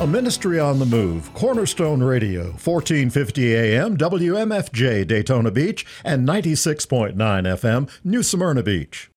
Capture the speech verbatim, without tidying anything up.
A ministry on the move, Cornerstone Radio, fourteen fifty A M, W M F J Daytona Beach, and ninety-six point nine F M, New Smyrna Beach.